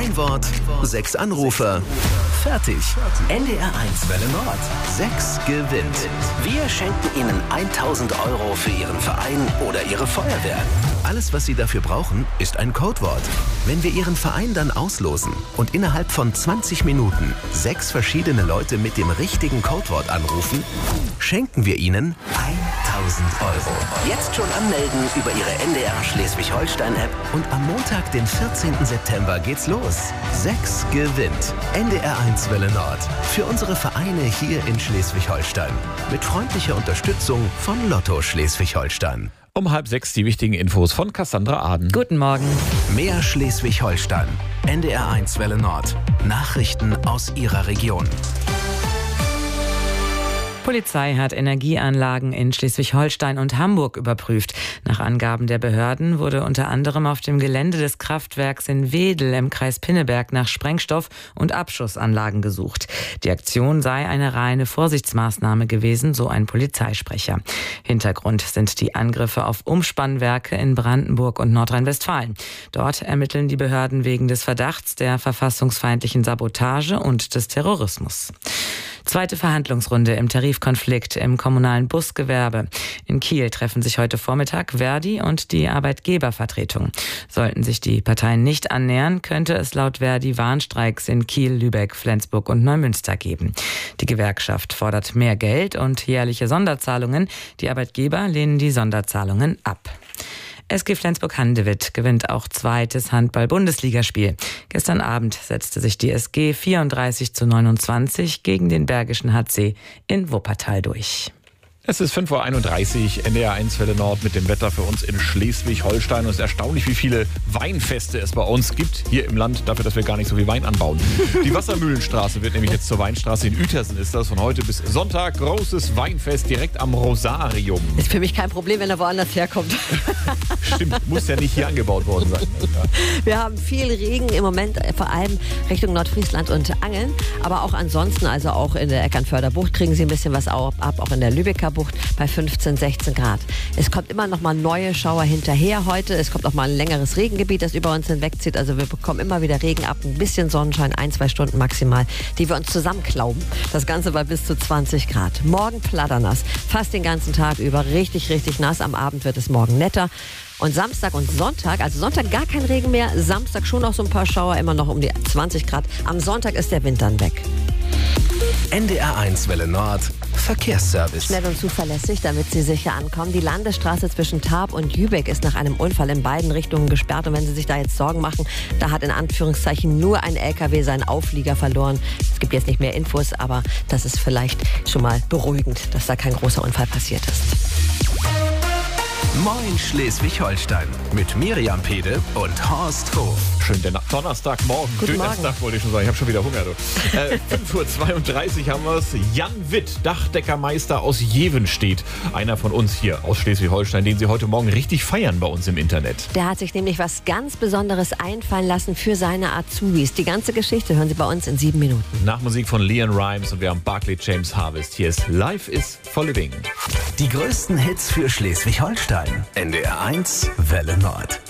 Ein Wort, 6 Anrufer. Fertig. NDR1 Welle Nord. 6 gewinnt. Wir schenken Ihnen 1.000 € für Ihren Verein oder Ihre Feuerwehr. Alles, was Sie dafür brauchen, ist ein Codewort. Wenn wir Ihren Verein dann auslosen und innerhalb von 20 Minuten 6 verschiedene Leute mit dem richtigen Codewort anrufen, schenken wir Ihnen 1.000 €. Jetzt schon anmelden über Ihre NDR Schleswig-Holstein-App. und am Montag, den 14. September geht's los. 6 gewinnt. NDR1 Welle Nord. Für unsere Vereine hier in Schleswig-Holstein. Mit freundlicher Unterstützung von Lotto Schleswig-Holstein. Um 5:30 die wichtigen Infos von Cassandra Aden. Guten Morgen. Mehr Schleswig-Holstein. NDR1 Welle Nord. Nachrichten aus Ihrer Region. Polizei hat Energieanlagen in Schleswig-Holstein und Hamburg überprüft. Nach Angaben der Behörden wurde unter anderem auf dem Gelände des Kraftwerks in Wedel im Kreis Pinneberg nach Sprengstoff- und Abschussanlagen gesucht. Die Aktion sei eine reine Vorsichtsmaßnahme gewesen, so ein Polizeisprecher. Hintergrund sind die Angriffe auf Umspannwerke in Brandenburg und Nordrhein-Westfalen. Dort ermitteln die Behörden wegen des Verdachts der verfassungsfeindlichen Sabotage und des Terrorismus. Zweite Verhandlungsrunde im Tarifkonflikt im kommunalen Busgewerbe. In Kiel treffen sich heute Vormittag Verdi und die Arbeitgebervertretung. Sollten sich die Parteien nicht annähern, könnte es laut Verdi Warnstreiks in Kiel, Lübeck, Flensburg und Neumünster geben. Die Gewerkschaft fordert mehr Geld und jährliche Sonderzahlungen. Die Arbeitgeber lehnen die Sonderzahlungen ab. SG Flensburg-Handewitt gewinnt auch zweites Handball-Bundesligaspiel. Gestern Abend setzte sich die SG 34:29 gegen den Bergischen HC in Wuppertal durch. Es ist 5:31 Uhr, NDR1 Welle Nord mit dem Wetter für uns in Schleswig-Holstein. Und es ist erstaunlich, wie viele Weinfeste es bei uns gibt hier im Land, dafür, dass wir gar nicht so viel Wein anbauen. Die Wassermühlenstraße wird nämlich jetzt zur Weinstraße. In Uetersen ist das von heute bis Sonntag. Großes Weinfest direkt am Rosarium. Ist für mich kein Problem, wenn er woanders herkommt. Stimmt, muss ja nicht hier angebaut worden sein. Ja. Wir haben viel Regen im Moment, vor allem Richtung Nordfriesland und Angeln. Aber auch ansonsten, also auch in der Eckernförder Bucht kriegen Sie ein bisschen was ab, auch in der Lübecker Bucht bei 15, 16 Grad. Es kommt immer noch mal neue Schauer hinterher heute. Es kommt auch mal ein längeres Regengebiet, das über uns hinwegzieht. Also wir bekommen immer wieder Regen ab, ein bisschen Sonnenschein, 1-2 Stunden maximal, die wir uns zusammenklauben. Das Ganze bei bis zu 20 Grad. Morgen fladdernass, fast den ganzen Tag über, richtig, richtig nass. Am Abend wird es morgen netter. Und Samstag und Sonntag, also Sonntag gar kein Regen mehr, Samstag schon noch so ein paar Schauer, immer noch um die 20 Grad. Am Sonntag ist der Wind dann weg. NDR1 Welle Nord. Verkehrsservice. Schnell und zuverlässig, damit Sie sicher ankommen. Die Landesstraße zwischen Tarp und Jübeck ist nach einem Unfall in beiden Richtungen gesperrt. Und wenn Sie sich da jetzt Sorgen machen, da hat in Anführungszeichen nur ein LKW seinen Auflieger verloren. Es gibt jetzt nicht mehr Infos, aber das ist vielleicht schon mal beruhigend, dass da kein großer Unfall passiert ist. Moin Schleswig-Holstein mit Miriam Pede und Horst Hof. Schön, der Donnerstagmorgen. Guten Morgen. Dönerstag wollte ich schon sagen. Ich habe schon wieder Hunger. 5:32 Uhr haben wir es. Jan Witt, Dachdeckermeister aus Jevenstedt. Einer von uns hier aus Schleswig-Holstein, den Sie heute Morgen richtig feiern bei uns im Internet. Der hat sich nämlich was ganz Besonderes einfallen lassen für seine Azubis. Die ganze Geschichte hören Sie bei uns in 7 Minuten. Nach Musik von Leon Rimes und wir haben Barclay James Harvest. Hier ist Life is for Living. Die größten Hits für Schleswig-Holstein. NDR1 Welle Nord.